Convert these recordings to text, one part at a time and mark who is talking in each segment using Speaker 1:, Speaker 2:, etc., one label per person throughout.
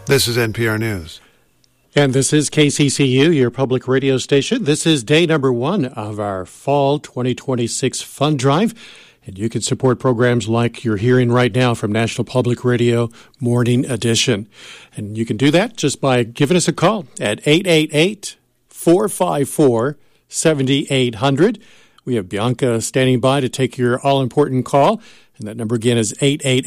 Speaker 1: This is NPR News.
Speaker 2: And this is KCCU, your public radio station. This is day number 1 of our Fall 2026 Fund Drive. And you can support programs like you're hearing right now from National Public Radio Morning Edition. And you can do that just by giving us a call at 888-454-7800. We have Bianca standing by to take your all-important call. And that number again is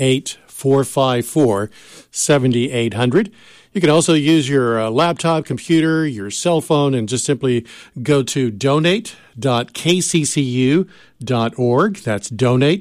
Speaker 2: 888-454-7800. You can also use your laptop, computer, your cell phone, and just simply go to donate.kccu.org. That's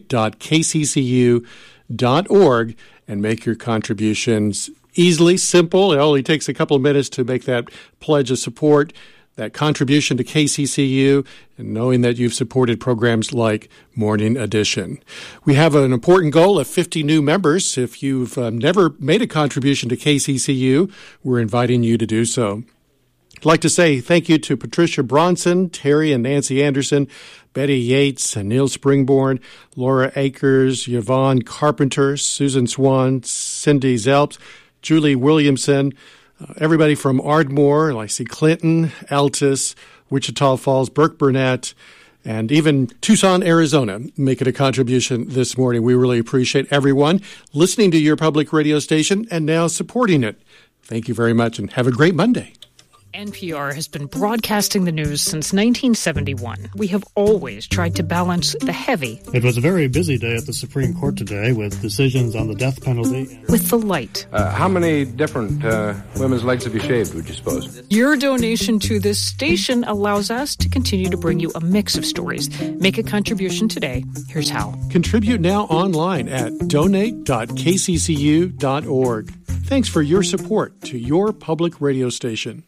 Speaker 2: donate.kccu.org and make your contributions easily, simple. It only takes a couple of minutes to make that pledge of support, that contribution to KCCU, and knowing that you've supported programs like Morning Edition. We have an important goal of 50 new members. If you've never made a contribution to KCCU, we're inviting you to do so. I'd like to say thank you to Patricia Bronson, Terry and Nancy Anderson, Betty Yates, Neil Springborn, Laura Akers, Yvonne Carpenter, Susan Swan, Cindy Zelps, Julie Williamson, everybody from Ardmore, Lacey Clinton, Altus, Wichita Falls, Burke Burnett, and even Tucson, Arizona, making a contribution this morning. We really appreciate everyone listening to your public radio station and now supporting it. Thank you very much and have a great Monday.
Speaker 3: NPR has been broadcasting the news since 1971. We have always tried to balance the heavy.
Speaker 4: It was a very busy day at the Supreme Court today with decisions on the death penalty.
Speaker 3: With the light.
Speaker 5: How many different women's legs have you shaved, would you suppose?
Speaker 3: Your donation to this station allows us to continue to bring you a mix of stories. Make a contribution today. Here's how.
Speaker 2: Contribute now online at donate.kccu.org. Thanks for your support to your public radio station.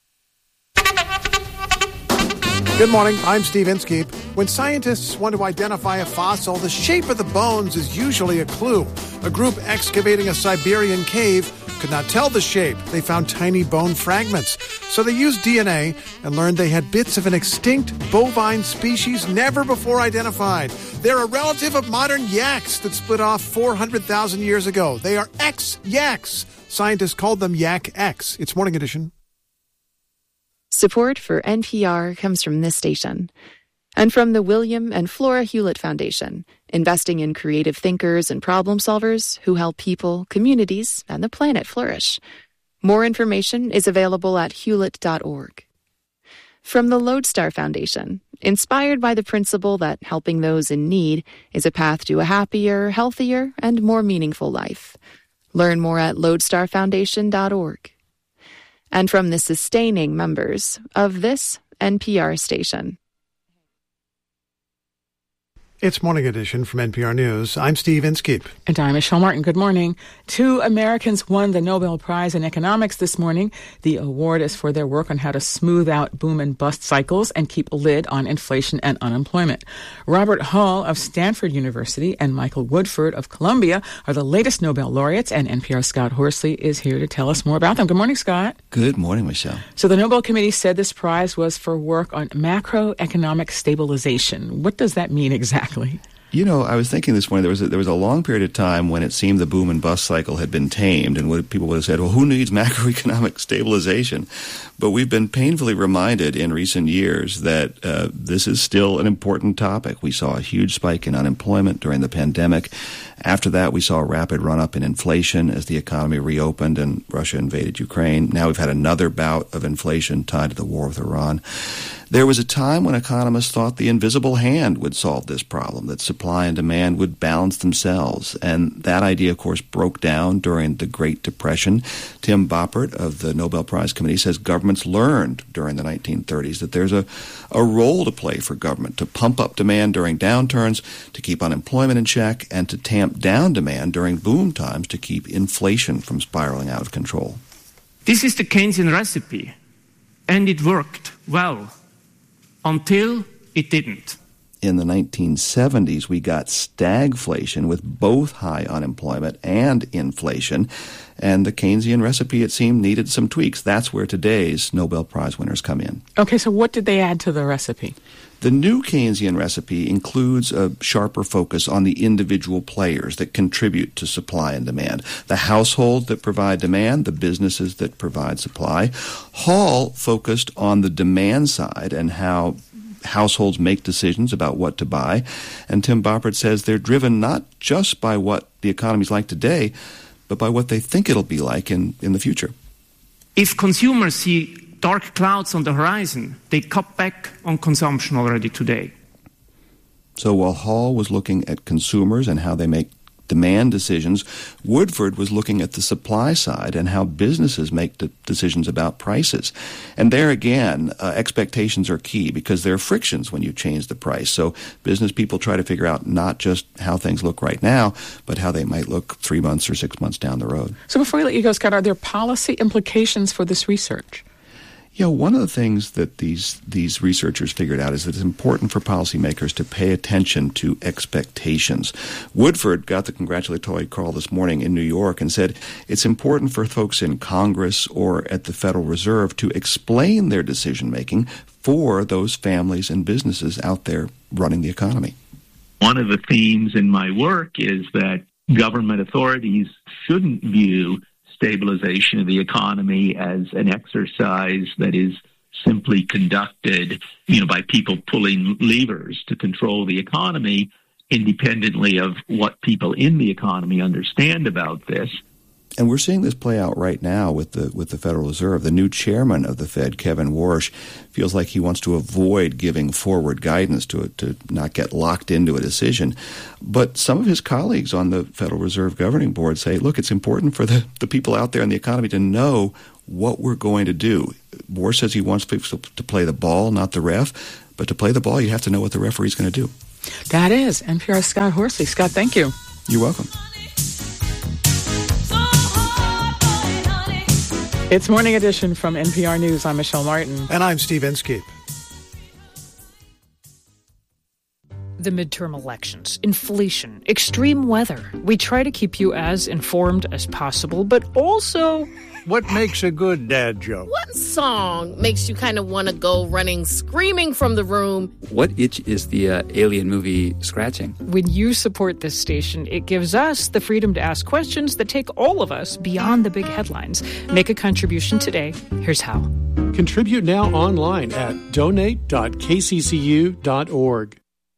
Speaker 1: Good morning, I'm Steve Inskeep. When scientists want to identify a fossil, the shape of the bones is usually a clue. A group excavating a Siberian cave could not tell the shape. They found tiny bone fragments. So they used DNA and learned they had bits of an extinct bovine species never before identified. They're a relative of modern yaks that split off 400,000 years ago. They are X-yaks. Scientists called them Yak X. It's Morning Edition.
Speaker 6: Support for NPR comes from this station and from the William and Flora Hewlett Foundation, investing in creative thinkers and problem solvers who help people, communities, and the planet flourish. More information is available at hewlett.org. From the Lodestar Foundation, inspired by the principle that helping those in need is a path to a happier, healthier, and more meaningful life. Learn more at lodestarfoundation.org. And from the sustaining members of this NPR station.
Speaker 1: It's Morning Edition from NPR News. I'm Steve Inskeep.
Speaker 7: And I'm Michelle Martin. Good morning. 2 Americans won the Nobel Prize in Economics this morning. The award is for their work on how to smooth out boom and bust cycles and keep a lid on inflation and unemployment. Robert Hall of Stanford University and Michael Woodford of Columbia are the latest Nobel laureates, and NPR's Scott Horsley is here to tell us more about them. Good morning, Scott.
Speaker 8: Good morning, Michelle.
Speaker 7: So the Nobel Committee said this prize was for work on macroeconomic stabilization. What does that mean exactly?
Speaker 8: You know, I was thinking this morning, there was a long period of time when it seemed the boom and bust cycle had been tamed, and people would have said, well, who needs macroeconomic stabilization? But we've been painfully reminded in recent years that this is still an important topic. We saw a huge spike in unemployment during the pandemic. After that, we saw a rapid run-up in inflation as the economy reopened and Russia invaded Ukraine. Now we've had another bout of inflation tied to the war with Iran. There was a time when economists thought the invisible hand would solve this problem, that supply and demand would balance themselves. And that idea, of course, broke down during the Great Depression. Tim Boppert of the Nobel Prize Committee says governments learned during the 1930s that there's a role to play for government to pump up demand during downturns, to keep unemployment in check, and to tamp down demand during boom times to keep inflation from spiraling out of control.
Speaker 9: This is the Keynesian recipe, and it worked well. Until it didn't.
Speaker 8: In the 1970s, we got stagflation with both high unemployment and inflation. And the Keynesian recipe, it seemed, needed some tweaks. That's where today's Nobel Prize winners come in.
Speaker 7: Okay, so what did they add to the recipe?
Speaker 8: The new Keynesian recipe includes a sharper focus on the individual players that contribute to supply and demand. The households that provide demand, the businesses that provide supply. Hall focused on the demand side and how households make decisions about what to buy. And Tim Boppert says they're driven not just by what the economy's like today, but by what they think it'll be like in the future.
Speaker 9: If consumers see dark clouds on the horizon, they cut back on consumption already today.
Speaker 8: So while Hall was looking at consumers and how they make demand decisions, Woodford was looking at the supply side and how businesses make decisions about prices. And there again, expectations are key because there are frictions when you change the price. So business people try to figure out not just how things look right now, but how they might look 3 months or 6 months down the road.
Speaker 7: So before we let you go, Scott, are there policy implications for this research?
Speaker 8: You know, one of the things that these researchers figured out is that it's important for policymakers to pay attention to expectations. Woodford got the congratulatory call this morning in New York and said it's important for folks in Congress or at the Federal Reserve to explain their decision-making for those families and businesses out there running the economy.
Speaker 10: One of the themes in my work is that government authorities shouldn't view stabilization of the economy as an exercise that is simply conducted, by people pulling levers to control the economy, independently of what people in the economy understand about this.
Speaker 8: And we're seeing this play out right now with the Federal Reserve. The new chairman of the Fed, Kevin Warsh, feels like he wants to avoid giving forward guidance to not get locked into a decision. But some of his colleagues on the Federal Reserve Governing Board say, look, it's important for the people out there in the economy to know what we're going to do. Warsh says he wants people to play the ball, not the ref. But to play the ball, you have to know what the referee's going to do.
Speaker 7: That is NPR's Scott Horsley. Scott, thank you.
Speaker 8: You're welcome.
Speaker 7: It's Morning Edition from NPR News. I'm Michelle Martin.
Speaker 1: And I'm Steve Inskeep.
Speaker 3: The midterm elections, inflation, extreme weather. We try to keep you as informed as possible, but also...
Speaker 11: What makes a good dad joke?
Speaker 12: What song makes you kind of want to go running, screaming from the room?
Speaker 13: What itch is the alien movie scratching?
Speaker 3: When you support this station, it gives us the freedom to ask questions that take all of us beyond the big headlines. Make a contribution today. Here's how.
Speaker 2: Contribute now online at donate.kccu.org.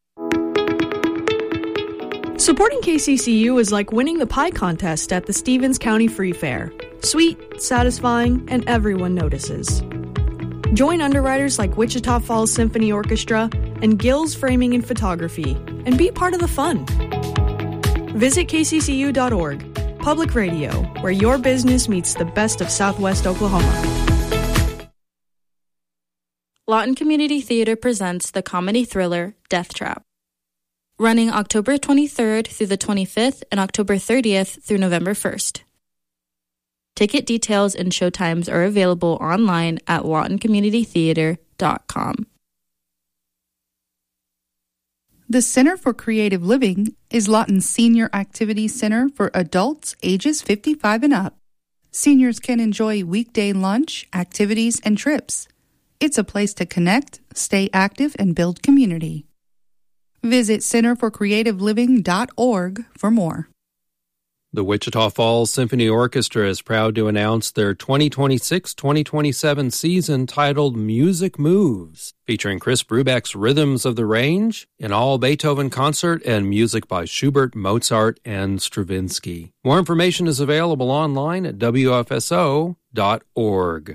Speaker 14: Supporting KCCU is like winning the pie contest at the Stevens County Free Fair. Sweet, satisfying, and everyone notices. Join underwriters like Wichita Falls Symphony Orchestra and Gills Framing and Photography and be part of the fun. Visit kccu.org, public radio, where your business meets the best of Southwest Oklahoma.
Speaker 15: Lawton Community Theater presents the comedy thriller Death Trap. Running October 23rd through the 25th and October 30th through November 1st. Ticket details and showtimes are available online at lawtoncommunitytheater.com.
Speaker 16: The Center for Creative Living is Lawton's senior activities center for adults ages 55 and up. Seniors can enjoy weekday lunch, activities, and trips. It's a place to connect, stay active, and build community. Visit centerforcreativeliving.org for more.
Speaker 17: The Wichita Falls Symphony Orchestra is proud to announce their 2026-2027 season titled Music Moves, featuring Chris Brubeck's Rhythms of the Range, an all Beethoven concert, and music by Schubert, Mozart, and Stravinsky. More information is available online at wfso.org.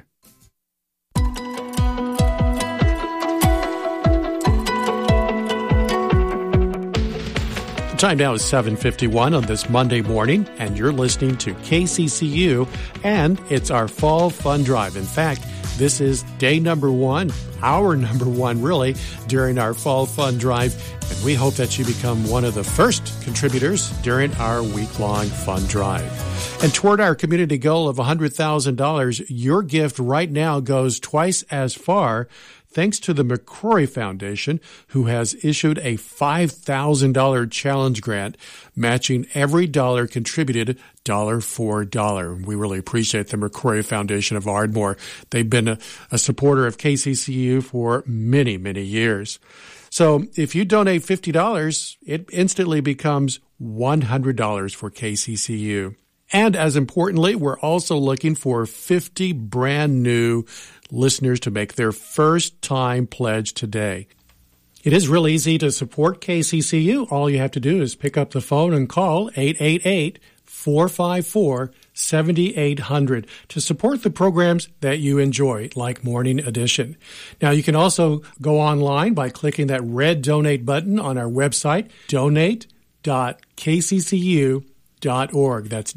Speaker 2: Time now is 7:51 on this Monday morning, and you're listening to KCCU, and it's our Fall Fun Drive. In fact, this is day number one, hour number one, really, during our Fall Fun Drive, and we hope that you become one of the first contributors during our week-long fun drive. And toward our community goal of $100,000, your gift right now goes twice as far. thanks to the McCrory Foundation, who has issued a $5,000 challenge grant, matching every dollar contributed dollar for dollar. We really appreciate the McCrory Foundation of Ardmore. They've been a supporter of KCCU for many, many years. So if you donate $50, it instantly becomes $100 for KCCU. And as importantly, we're also looking for 50 brand new listeners to make their first time pledge today. It is real easy to support KCCU. All you have to do is pick up the phone and call 888-454-7800 to support the programs that you enjoy, like Morning Edition. Now, you can also go online by clicking that red donate button on our website, donate.kccu.org. That's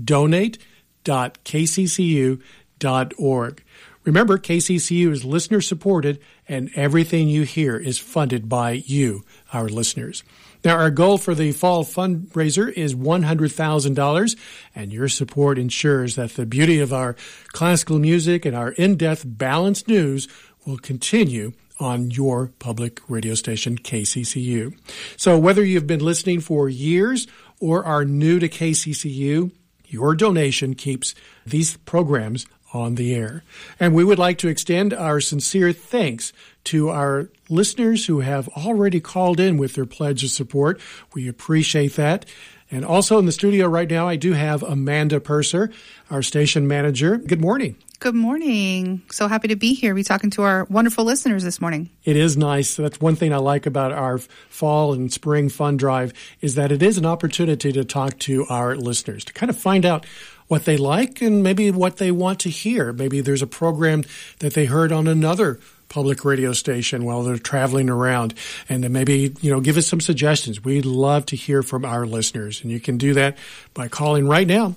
Speaker 2: donate.kccu.org. Remember, KCCU is listener-supported, and everything you hear is funded by you, our listeners. Now, our goal for the fall fundraiser is $100,000, and your support ensures that the beauty of our classical music and our in-depth balanced news will continue on your public radio station, KCCU. So whether you've been listening for years or are new to KCCU, your donation keeps these programs on the air. And we would like to extend our sincere thanks to our listeners who have already called in with their pledge of support. We appreciate that. And also in the studio right now, I do have Amanda Purser, our station manager. Good morning.
Speaker 16: Good morning. So happy to be here. We're talking to our wonderful listeners this morning.
Speaker 2: It is nice. That's one thing I like about our fall and spring fund drive is that it is an opportunity to talk to our listeners, to kind of find out what they like and maybe what they want to hear. Maybe there's a program that they heard on another public radio station while they're traveling around, and then maybe, give us some suggestions. We'd love to hear from our listeners, and you can do that by calling right now,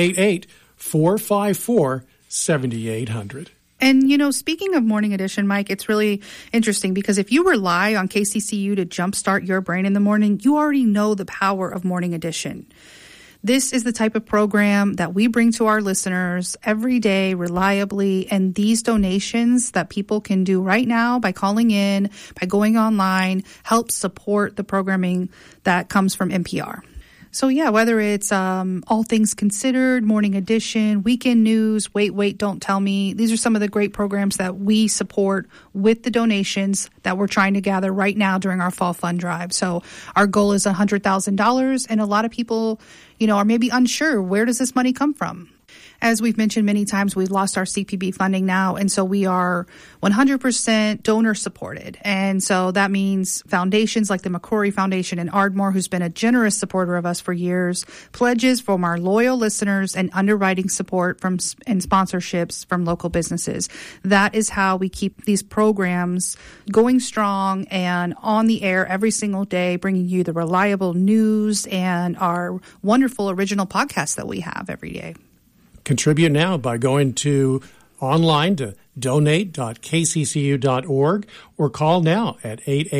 Speaker 2: 888-454-7800.
Speaker 16: And, speaking of Morning Edition, Mike, it's really interesting because if you rely on KCCU to jumpstart your brain in the morning, you already know the power of Morning Edition. This is the type of program that we bring to our listeners every day reliably, and these donations that people can do right now by calling in, by going online, help support the programming that comes from NPR. So yeah, whether it's All Things Considered, Morning Edition, Weekend News, Wait, Don't Tell Me, these are some of the great programs that we support with the donations that we're trying to gather right now during our fall fund drive. So our goal is $100,000, and a lot of people, are maybe unsure, where does this money come from? As we've mentioned many times, we've lost our CPB funding now, and so we are 100% donor supported. And so that means foundations like the McCrory Foundation in Ardmore, who's been a generous supporter of us for years, pledges from our loyal listeners, and underwriting support and sponsorships from local businesses. That is how we keep these programs going strong and on the air every single day, bringing you the reliable news and our wonderful original podcasts that we have every day.
Speaker 2: Contribute now by going online to donate.kccu.org or call now at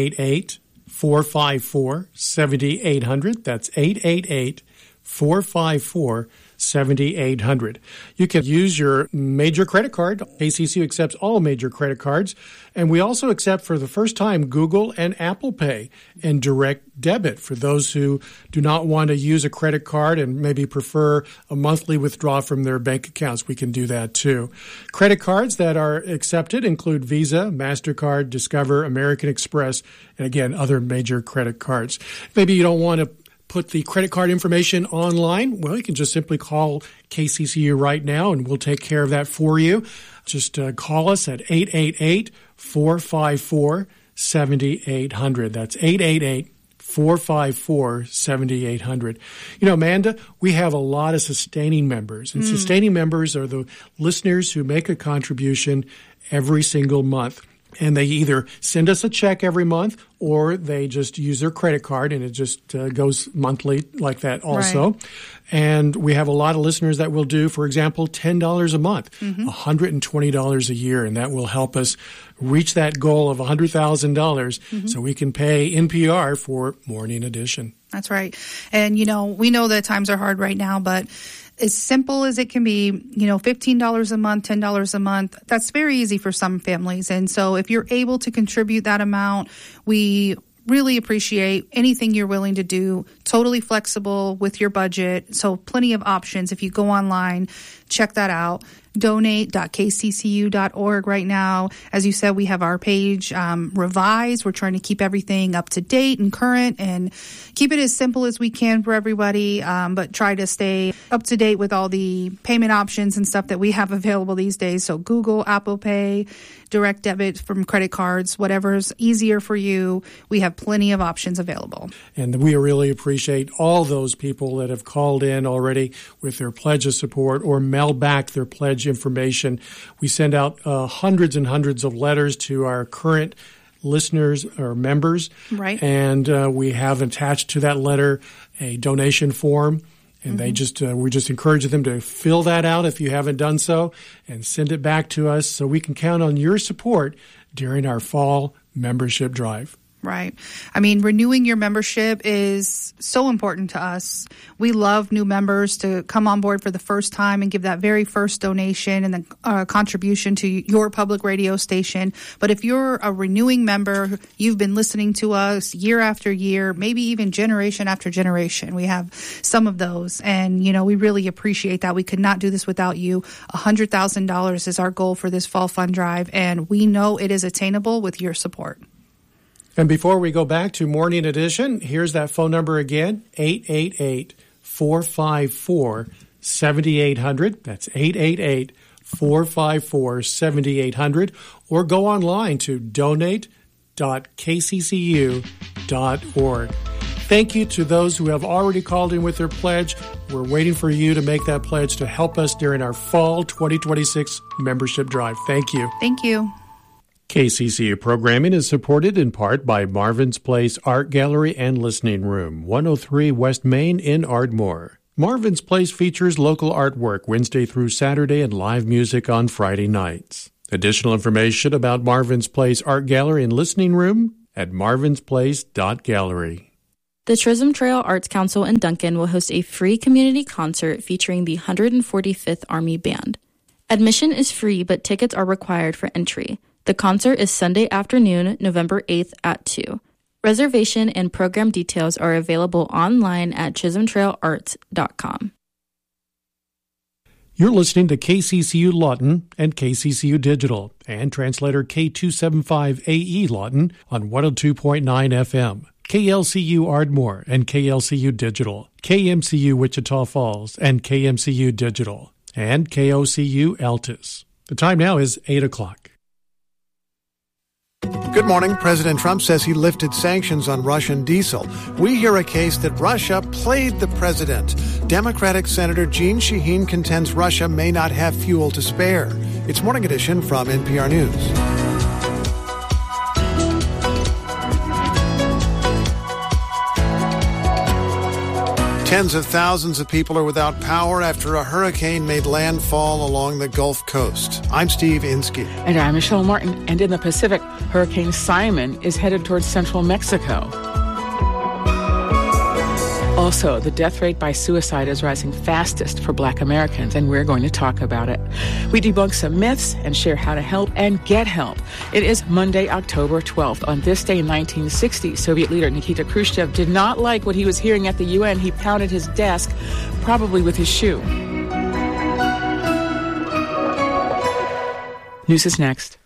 Speaker 2: 888-454-7800. That's 888-454-7800. You can use your major credit card. KCCU accepts all major credit cards. And we also accept for the first time Google and Apple Pay and direct debit for those who do not want to use a credit card and maybe prefer a monthly withdrawal from their bank accounts. We can do that too. Credit cards that are accepted include Visa, MasterCard, Discover, American Express, and again, other major credit cards. Maybe you don't want to put the credit card information online. Well, you can just simply call KCCU right now, and we'll take care of that for you. Just call us at 888-454-7800. That's 888-454-7800. Amanda, we have a lot of sustaining members, and sustaining members are the listeners who make a contribution every single month. And they either send us a check every month or they just use their credit card, and it just goes monthly like that also. Right. And we have a lot of listeners that will do, for example, $10 a month, $120 a year, and that will help us reach that goal of $100,000 so we can pay NPR for Morning Edition.
Speaker 16: That's right. And, we know that times are hard right now, but as simple as it can be, $15 a month, $10 a month. That's very easy for some families. And so if you're able to contribute that amount, we really appreciate anything you're willing to do. Totally flexible with your budget. So plenty of options. If you go online, check that out. Donate.kccu.org right now. As you said, we have our page revised. We're trying to keep everything up to date and current and keep it as simple as we can for everybody, but try to stay up to date with all the payment options and stuff that we have available these days. So Google, Apple Pay, direct debit from credit cards, whatever's easier for you. We have plenty of options available.
Speaker 2: And we really appreciate all those people that have called in already with their pledge of support or mailed back their pledge information. We send out hundreds and hundreds of letters to our current listeners or members.
Speaker 16: Right.
Speaker 2: And we have attached to that letter a donation form. And we just encourage them to fill that out if you haven't done so and send it back to us so we can count on your support during our fall membership drive.
Speaker 16: Right. I mean, renewing your membership is so important to us. We love new members to come on board for the first time and give that very first donation and then contribution to your public radio station. But if you're a renewing member, you've been listening to us year after year, maybe even generation after generation. We have some of those. And, we really appreciate that. We could not do this without you. $100,000 is our goal for this fall fund drive. And we know it is attainable with your support.
Speaker 2: And before we go back to Morning Edition, here's that phone number again, 888-454-7800. That's 888-454-7800. Or go online to donate.kccu.org. Thank you to those who have already called in with their pledge. We're waiting for you to make that pledge to help us during our fall 2026 membership drive. Thank you.
Speaker 16: Thank you.
Speaker 2: KCCU programming is supported in part by Marvin's Place Art Gallery and Listening Room, 103 West Main in Ardmore. Marvin's Place features local artwork Wednesday through Saturday and live music on Friday nights. Additional information about Marvin's Place Art Gallery and Listening Room at marvinsplace.gallery.
Speaker 15: The Chisholm Trail Arts Council in Duncan will host a free community concert featuring the 145th Army Band. Admission is free, but tickets are required for entry. The concert is Sunday afternoon, November 8th at 2. Reservation and program details are available online at chisholmtrailarts.com.
Speaker 2: You're listening to KCCU Lawton and KCCU Digital and translator K275AE Lawton on 102.9 FM, KLCU Ardmore and KLCU Digital, KMCU Wichita Falls and KMCU Digital, and KOCU Altus. The time now is 8 o'clock.
Speaker 1: Good morning. President Trump says he lifted sanctions on Russian diesel. We hear a case that Russia played the president. Democratic Senator Jeanne Shaheen contends Russia may not have fuel to spare. It's Morning Edition from NPR News. Tens of thousands of people are without power after a hurricane made landfall along the Gulf Coast. I'm Steve Inskeep.
Speaker 7: And I'm Michelle Martin. And in the Pacific, Hurricane Simon is headed towards central Mexico. Also, the death rate by suicide is rising fastest for Black Americans, and we're going to talk about it. We debunk some myths and share how to help and get help. It is Monday, October 12th. On this day in 1960, Soviet leader Nikita Khrushchev did not like what he was hearing at the UN. He pounded his desk, probably with his shoe. News is next.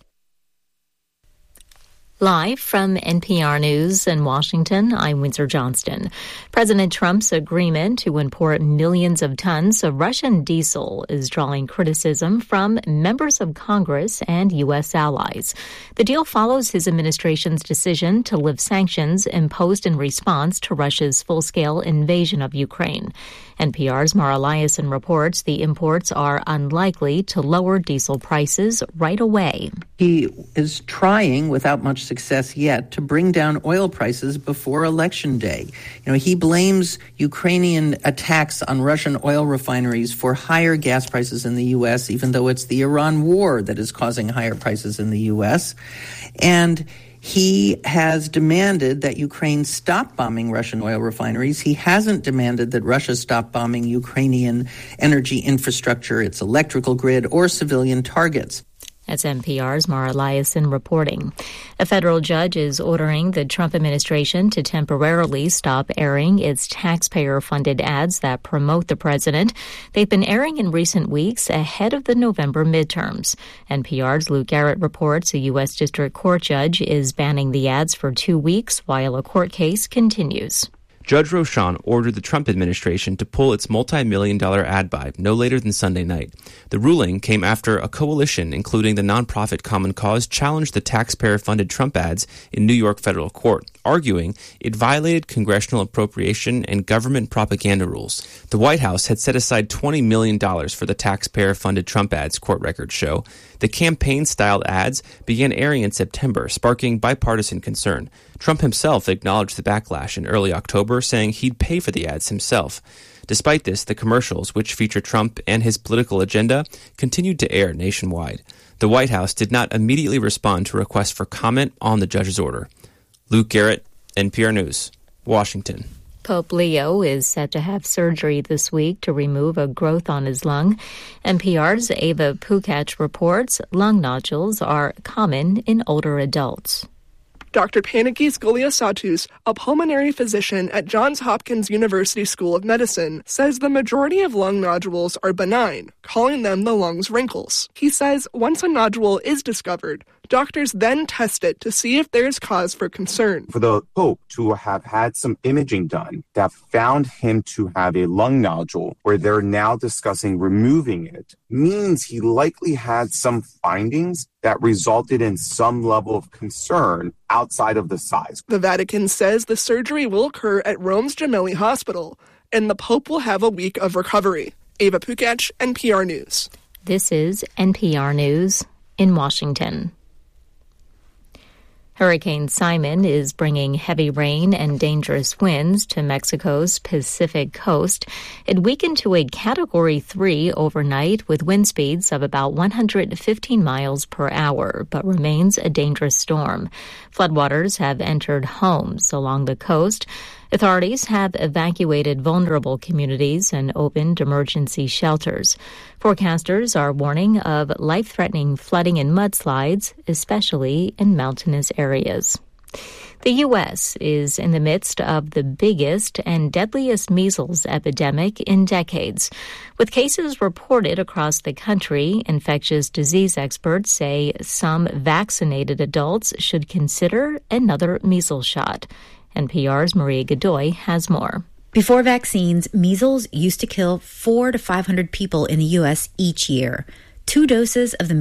Speaker 18: Live from NPR News in Washington, I'm Windsor Johnston. President Trump's agreement to import millions of tons of Russian diesel is drawing criticism from members of Congress and U.S. allies. The deal follows his administration's decision to lift sanctions imposed in response to Russia's full-scale invasion of Ukraine. NPR's Mara Liasson reports the imports are unlikely to lower diesel prices right away.
Speaker 19: He is trying, without much success yet, to bring down oil prices before Election Day. He blames Ukrainian attacks on Russian oil refineries for higher gas prices in the U.S., even though it's the Iran war that is causing higher prices in the U.S. And He has demanded that Ukraine stop bombing Russian oil refineries. He hasn't demanded that Russia stop bombing Ukrainian energy infrastructure, its electrical grid, or civilian targets.
Speaker 18: That's NPR's Mara Eliason reporting. A federal judge is ordering the Trump administration to temporarily stop airing its taxpayer-funded ads that promote the president. They've been airing in recent weeks ahead of the November midterms. NPR's Luke Garrett reports a U.S. District Court judge is banning the ads for 2 weeks while a court case continues.
Speaker 20: Judge Rochon ordered the Trump administration to pull its multi-million-dollar ad buy no later than Sunday night. The ruling came after a coalition, including the nonprofit Common Cause, challenged the taxpayer-funded Trump ads in New York federal court, arguing it violated congressional appropriation and government propaganda rules. The White House had set aside $20 million for the taxpayer-funded Trump ads, court records show. The campaign-styled ads began airing in September, sparking bipartisan concern. Trump himself acknowledged the backlash in early October, saying he'd pay for the ads himself. Despite this, the commercials, which feature Trump and his political agenda, continued to air nationwide. The White House did not immediately respond to requests for comment on the judge's order. Luke Garrett, NPR News, Washington.
Speaker 18: Pope Leo is set to have surgery this week to remove a growth on his lung. NPR's Ava Pukach reports lung nodules are common in older adults.
Speaker 21: Dr. Panagis Goliasatus, a pulmonary physician at Johns Hopkins University School of Medicine, says the majority of lung nodules are benign, calling them the lung's wrinkles. He says once a nodule is discovered, doctors then test it to see if there is cause for concern.
Speaker 22: For the Pope to have had some imaging done that found him to have a lung nodule where they're now discussing removing it means he likely had some findings that resulted in some level of concern outside of the size.
Speaker 21: The Vatican says the surgery will occur at Rome's Gemelli Hospital, and the Pope will have a week of recovery. Ava Pukach, NPR News.
Speaker 18: This is NPR News in Washington. Hurricane Simon is bringing heavy rain and dangerous winds to Mexico's Pacific coast. It weakened to a Category 3 overnight with wind speeds of about 115 miles per hour, but remains a dangerous storm. Floodwaters have entered homes along the coast. Authorities have evacuated vulnerable communities and opened emergency shelters. Forecasters are warning of life-threatening flooding and mudslides, especially in mountainous areas. The U.S. is in the midst of the biggest and deadliest measles epidemic in decades. With cases reported across the country, infectious disease experts say some vaccinated adults should consider another measles shot. NPR's Maria Godoy has more.
Speaker 23: Before vaccines, measles used to kill 400 to 500 people in the U.S. each year. 2 doses of the